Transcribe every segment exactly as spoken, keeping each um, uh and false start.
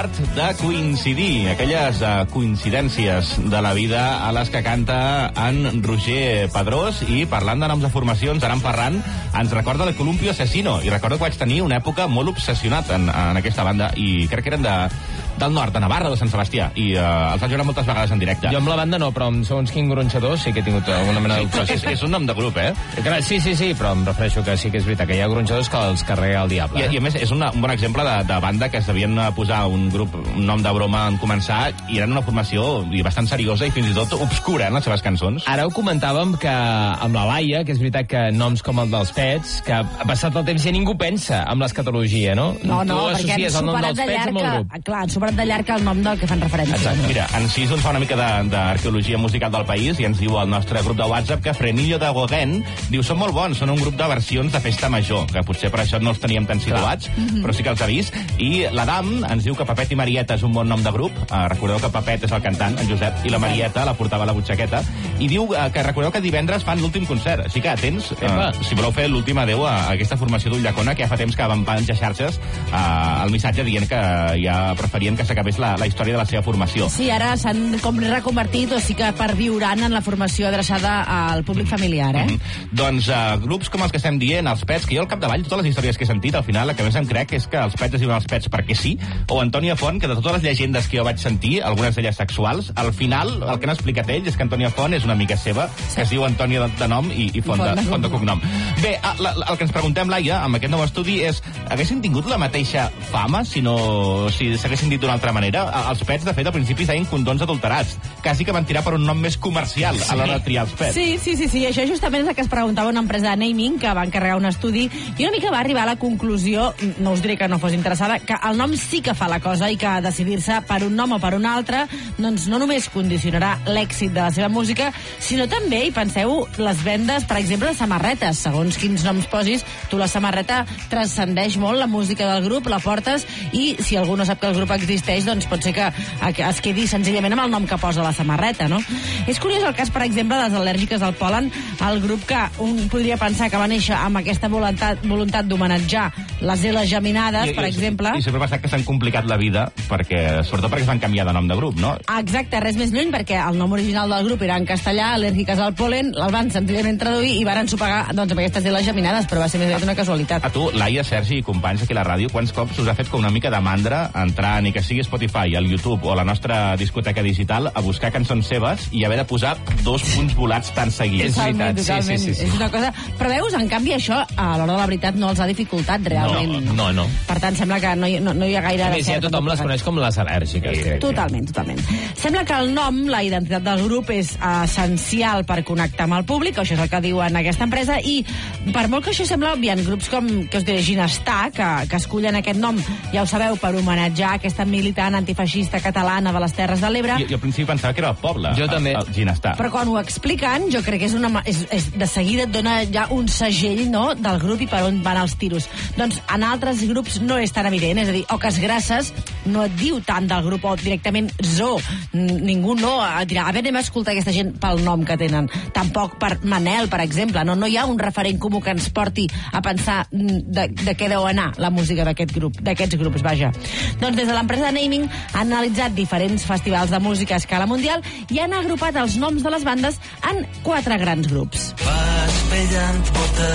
l'art de coincidir, aquelles uh, coincidències de la vida a les que canta en Roger Pedrós, i parlant de noms de formacions, Aran Ferran ens recorda el Columpio Asesino, i recordo que vaig tenir una època molt obsessionat en, en aquesta banda, i crec que eren de, del nord, de Navarra, de Sant Sebastià, i uh, els vaig veure moltes vegades en directe. Jo amb la banda no, però amb Segons quin gronxador sí que he tingut alguna mena sí, d'obsessió. És, és un nom de grup, eh? Sí, sí, sí, però em refereixo que sí que és veritat, que hi ha gronxadors que els carrega el diable. I, eh? i a més, és una, un bon exemple de, de banda que es devien posar un grup, un nom de broma en començar, i eren una formació bastant seriosa i fins i tot obscura en les seves cançons. Ara ho comentàvem que amb la Laia, que és veritat que noms com el dels Pets, que ha passat el temps i ningú pensa amb l'escatologia, no? No, no, tu perquè han associes el nom superat dels de Pets amb el llarg, grup. clar, han superat de llarg el nom del que fan referència. Exacte. Mira, en Sis ens fa una mica d'arqueologia musical del país i ens diu al nostre grup de WhatsApp que Frenillo de Gauguin diu, són molt bons, són un grup de versions de festa major, que potser per això no els teníem tan situats, mm-hmm. però sí que els ha vist. I l'Adam ens diu que Pepet i Marieta és un bon nom de grup. Uh, recordeu que Pepet és el cantant, en Josep, i la Marieta la portava a la butxaqueta. I diu uh, que recordeu que divendres fan l'últim concert, així que atents, uh, si voleu fer l'últim adeu a, a aquesta formació d'Ullacona, que ja fa temps que van penjar xarxes uh, el missatge dient que ja preferien que s'acabés la, la història de la seva formació. Sí, ara s'han com reconvertit, o sí que perviuran en la formació adreçada al públic familiar, eh? Mm-hmm. Doncs uh, grups com els que estem dient, els Pets, que jo al capdavall, totes les històries que he sentit, al final, el que més em crec és que els Pets es diuen els Pets perquè sí, o Antònia Font, que de totes les llegendes que jo vaig sentir, algunes d'elles sexuals, al final, el que han explicat ells és que Antònia Font és una amiga seva, que es diu Antònia de, de nom i, i Font, de, Font de cognom. Bé, la, la, el que ens preguntem, Laia, amb aquest nou estudi és, haguessin tingut la mateixa fama si no si s'haguessin dit d'una altra manera? Els Pets, de fet, al principi feien condons adulterats. Quasi que van tirar per un nom més comercial a l'hora de triar els Pets. Sí, sí, sí, sí. Això justament és el que es preguntava una empresa de naming que va encarregar un estudi i una mica va arribar a la conclusió, no us diré que no fos interessada, que el nom sí que fa la cosa i que decidir-se per un nom o per un altre doncs no només condicionarà l'èxit de la seva música, sinó també, i penseu, les vendes, per exemple, de samarretes. Segons quins noms posis, tu la samarreta transcendeix molt la música del grup, la portes, i si algú no sap que el grup existeix, doncs pot ser que es quedi senzillament amb el nom que posa la samarreta, no? És curiós el cas, per exemple, de les al·lèrgiques al pol·len, el grup que un podria pensar que va néixer amb aquesta voluntat, voluntat d'homenatjar les eles geminades, I, per i, exemple. I sempre ha passat que s'han complicat la vida, perquè, sobretot perquè van canviar de nom de grup, no? Exacte, res més lluny, perquè el nom original del grup era en castellà, al·lèrgiques al pol·len, el van senzillament traduir i varen sopegar doncs, amb aquestes eles geminades, però va ser més aviat una casualitat. A tu, Laia, Sergi i companys aquí a la ràdio, quants cops us ha fet com una mica de mandra entrar, ni que sigui Spotify, al YouTube o a la nostra discoteca digital, a buscar cançons seves i haver de posar dos punts volats tan seguits? És veritat, totalment. sí, sí, sí. És una cosa... Però veus, en canvi, això, a l'hora de la veritat, no els ha dificultat realment. No, no, no. Per tant, sembla que no hi, no, no hi ha gaire... A més, ja tothom les coneix com les al·lèrgiques. Sí, totalment, totalment. Sembla que el nom, la identitat del grup, és essencial per connectar amb el públic, això és el que diuen aquesta empresa, i per molt que això sembla obvi, en grups com, que us diré, Ginestar, que, que escullen aquest nom, ja ho sabeu, per homenatjar aquesta militant antifeixista catalana de les Terres de l'Ebre. Jo, jo al principi pensava que era el poble. Jo també. El, el Ginestar. Però quan ho expliquen, jo crec que és una, és, és, de seguida et dona ja un segell, no?, del grup i per on van els tiros. Doncs en altres grups no és tan evident, és a dir, Oques Grasses no et diu tant del grup, o directament Zoo. Ningú no et dirà, a veure, anem a escoltar aquesta gent pel nom que tenen. Tampoc per Manel, per exemple. No, no hi ha un referent comú que ens porti a pensar de, de què deu anar la música d'aquest grup, d'aquests grups, vaja. Doncs des de l'empresa de naming han analitzat diferents festivals de música a escala mundial i han agrupat els noms de les bandes en quatre grans grups. Vas pellant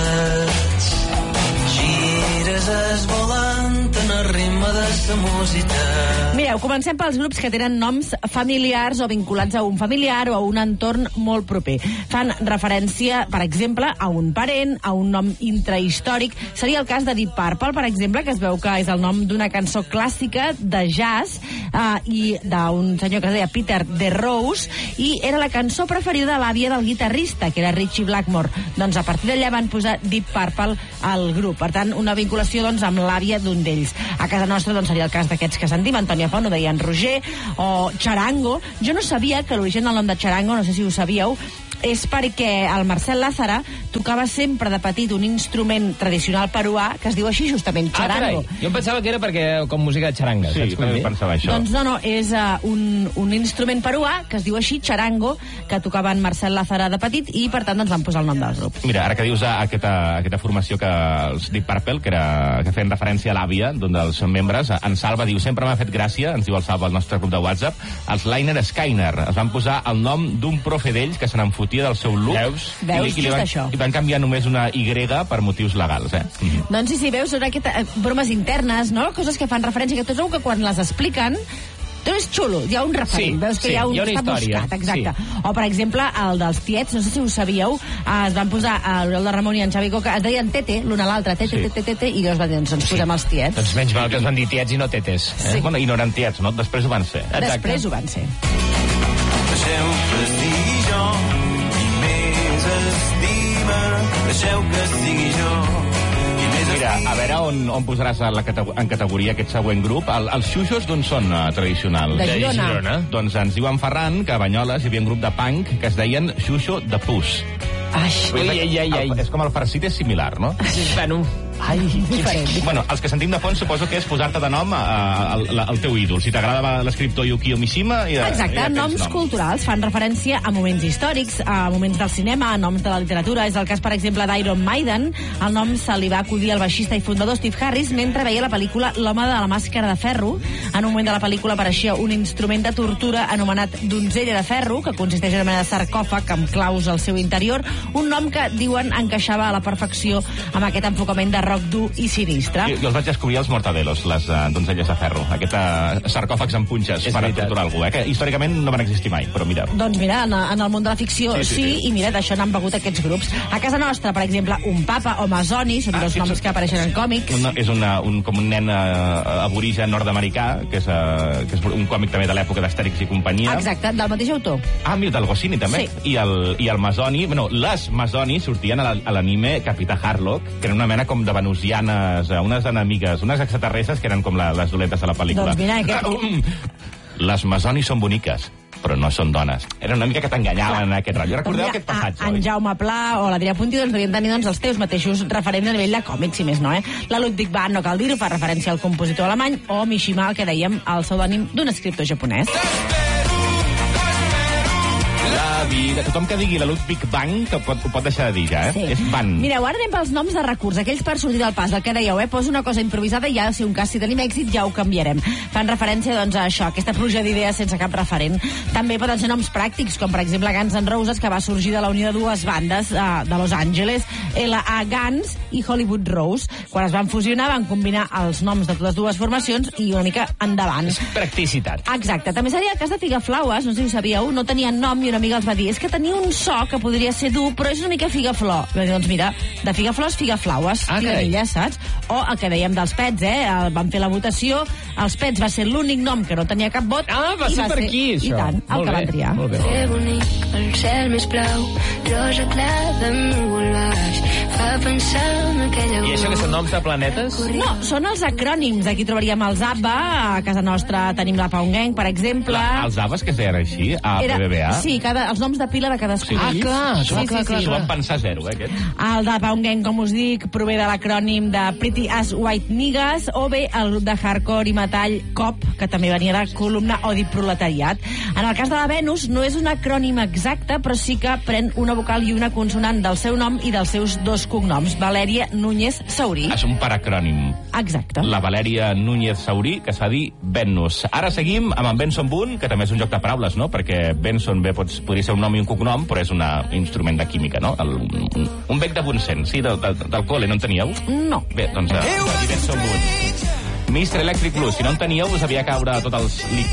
botets, gires esvolant en el ritme de sa música. Mireu, comencem pels grups que tenen noms familiars o vinculats a un familiar o a un entorn molt proper. Fan referència, per exemple, a un parent, a un nom intrahistòric. Seria el cas de Deep Purple, per exemple, que es veu que és el nom d'una cançó clàssica de jazz eh, i d'un senyor que es deia Peter DeRose, i era la cançó preferida de l'àvia del guitarrista, que era Ritchie Blackmore. Doncs a partir d'allà van posar Deep Purple al grup. Per tant, una vinculació doncs, amb l'àvia d'un d'ells. A casa nostra doncs, seria el cas d'aquests que sentim, Antònia Font, ho deia en Roger, o Charango. Jo no sabia que l'origen del nom de Charango, no sé si ho sabíeu, és perquè el Marcel Lázara tocava sempre de petit un instrument tradicional peruà que es diu així justament, charango. Ah, jo em pensava que era perquè com música de xaranga. Sí, també pensava això. Doncs no, no, és uh, un, un instrument peruà que es diu així, charango, que tocava en Marcel Lázara de petit i, per tant, doncs van posar el nom del grup. Mira, ara que dius aquesta, aquesta formació que els Deep Purple, que, era, que feien referència a l'àvia d'un dels membres, en Salva diu, sempre m'ha fet gràcia, ens diu el Salva al nostre grup de WhatsApp, els Liner Skyner. Es van posar el nom d'un profe d'ells que se n'enfotia del seu look. Veus? Veus, i, i, li van, això. I van canviar només una Y per motius legals, eh? Mm-hmm. Doncs sí, sí, veus, són aquestes eh, bromes internes, no? Coses que fan referència, que tots segur que quan les expliquen tot és xulo, hi ha un referent, Sí, veus que sí, hi ha un hi ha una està història, buscat, exacte. sí. O, per exemple, el dels tiets, no sé si ho sabíeu, eh, es van posar, a l'Oriol de Ramon i en Xavi Coca, es deien Tete, l'un a l'altre, Tete, Sí. Tete, Tete, i llavors van dir, doncs ens posem els tiets. Doncs menys mal que es van dir tiets i no tetes. Eh? Sí. Bueno, i no eren tiets, no? Després ho van ser. Exacte. Després ho van ser. Deixeu que sigui jo qui més estima, deixeu que sigui jo qui més Mira, estima. a veure on, on posaràs a la categ en categoria aquest següent grup. El, els xuxos d'on són, uh, tradicionals? De Girona. Girona. Doncs ens diu en Ferran que a Banyoles hi havia un grup de punk que es deien Xuxo de Pus. Ai, Ui, ai, ai, ai. El, és com el farcit és similar, no? Bueno, ai, diferent. Bueno, els que sentim de fons suposo que és posar-te de nom al, al teu ídol. Si t'agrada l'escriptor Yukio Mishima... I, Exacte, i noms noms culturals fan referència a moments històrics, a moments del cinema, a noms de la literatura. És el cas, per exemple, d'Iron Maiden. El nom se li va acudir al baixista i fundador Steve Harris mentre veia la pel·lícula L'home de la màscara de ferro. En un moment de la pel·lícula apareixia un instrument de tortura anomenat donzella de ferro, que consisteix en una mena de sarcòfag amb claus al seu interior, un nom que diuen encaixava a la perfecció amb aquest enfocament de rock dur i sinistre. Jo, jo els vaig descobrir als mortadelos, les uh, donzelles de ferro. Aquest uh, sarcòfags amb punxes És per veritat. torturar algú, eh? Que històricament no van existir mai, però mira... Doncs mira, en, en el món de la ficció sí, Sí, sí, sí, sí, sí. i mira, d'això n'han begut aquests grups. A casa nostra, per exemple, un papa o masoni, són Ah, dos sí, noms són- que apareixen en còmics. Una, és una, un, com un nen uh, aborigen nord-americà, que, és, uh, que és un còmic també de l'època d'Astèrix i companyia. Exacte, del mateix autor. Ah, mira, del Goscinny també. Sí. I el, i el Masoni, bueno, les Masoni sortien a la- a l'anime Capità Harlock, que era una mena com de venusianes, eh, unes enemigues, unes extraterrestres que eren com la, les dolentes de la pel·lícula. Doncs mira, aquest- Ah, um, les Masoni són boniques, però no són dones. Era una mica que t'enganyaven en aquest rotllo. Recordeu Doncs aquest mira, passatge, a, en oi? Jaume Pla o l'Adrià Puntí doncs devien tenir doncs, els teus mateixos referents a nivell de còmics, si més no, eh? La Ludwig van, no cal dir-ho, fa referència al compositor alemany, o Mishima, el que dèiem, el pseudònim d'un escriptor japonès. La vida... Tothom que digui la Ludwig Bang que pot, ho pot deixar de dir ja, eh? És Van. Mireu, ara anem pels noms de recurs, aquells per sortir del pas, el que dèieu, eh? Poso una cosa improvisada i ja, si un cas, si tenim èxit, ja ho canviarem. Fan referència, doncs, a això, a aquesta pluja d'idees sense cap referent. També poden ser noms pràctics, com per exemple Guns N' Roses, que va sorgir de la unió de dues bandes uh, de Los Angeles, L A Guns i Hollywood Rose. Quan es van fusionar, van combinar els noms de totes dues formacions i una mica endavant. practicitat. Exacte. També seria el cas de Figaflaues, no sé si ho sabíeu, no tenien nom i una amiga els va dir, és que tenia un so que podria ser dur, però és una mica figaflor. I vam dir, doncs mira, de figaflors, figaflaues, Ah, carai. figanilles, saps? O el que dèiem dels pets, eh? El, vam fer la votació, els pets va ser l'únic nom que no tenia cap vot. Ah, va i ser per aquí, això. I tant, el Molt que bé, van triar. molt bé. Fer bonic, el cel més blau, rosa clar de núvol baix, fa pensar en aquella I això que són noms de planetes? No, són els acrònims. Aquí trobaríem els A B B A, a casa nostra tenim la Paungenc, per exemple. La, els aves que es deien així, A, Era- P, B, B, A. Sí, cada, els noms de pila de cadascú. Ah, d'ells. clar, sí, clar, sí, clar, sí. clar, S'ho van pensar zero, eh, aquest. El de Paungenc, com us dic, prové de l'acrònim de Pretty As White Niggas, o bé el grup de hardcore i metall C O P, que també venia de columna Odi Proletariat. En el cas de la Venus, no és un acrònim exacte, però sí que pren una vocal i una consonant del seu nom i dels seus dos cognoms, Valèria Núñez Saurí. És un paracrònim. Exacte. La Valèria Núñez Saurí, que s'ha dit Venus. Ara seguim amb en Benson Boone, que també és un joc de paraules, no? Perquè Benson bé pots, podria ser un nom i un cognom, però és un instrument de química, no? El, un, un bec de Bunsen, sí, del, del, del col·le, no en teníeu? No. Bé, doncs, uh, Benson Boone. mister Electric Blues, si no en teníeu, us havia caure tots els líquids